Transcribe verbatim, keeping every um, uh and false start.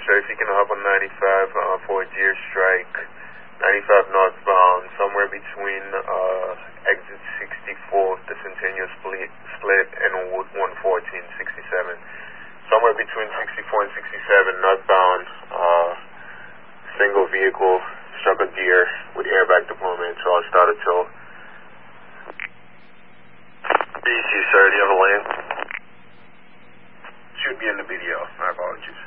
sir, if you can hop on ninety-five uh, for a deer strike, ninety-five northbound, somewhere between uh, exit sixty-four, the Centennial split, split and Wood one fourteen, sixty-seven. Somewhere between sixty-four and sixty-seven, northbound, uh, single vehicle, struck a deer with airbag deployment, so I'll start a tow. B C, sir, do you have a lane? Should be in the video, my apologies.